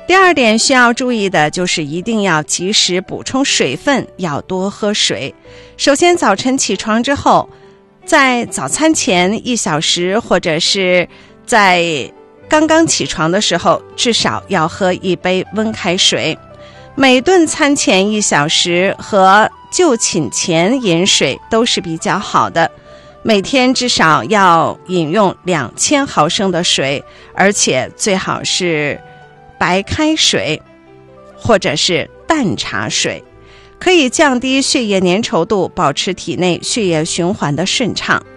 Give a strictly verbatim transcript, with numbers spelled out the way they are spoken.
第二点需要注意的就是一定要及时补充水分，要多喝水。首先早晨起床之后，在早餐前一小时或者是在刚刚起床的时候，至少要喝一杯温开水。每顿餐前一小时和就寝前饮水都是比较好的，每天至少要饮用两千毫升的水，而且最好是白开水或者是淡茶水，可以降低血液粘稠度，保持体内血液循环的顺畅。